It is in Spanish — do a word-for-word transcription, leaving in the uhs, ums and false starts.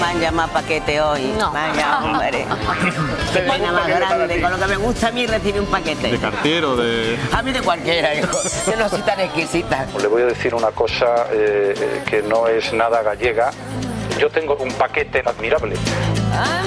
me han llamado paquete hoy. No. Me han llamado, hombre. Qué pena más grande. Con lo que me gusta a mí recibir un paquete. De cartero, de... A mí de cualquiera, hijo. Yo no soy tan exquisita. Le voy a decir una cosa eh, que no es nada gallega. Yo tengo un paquete admirable.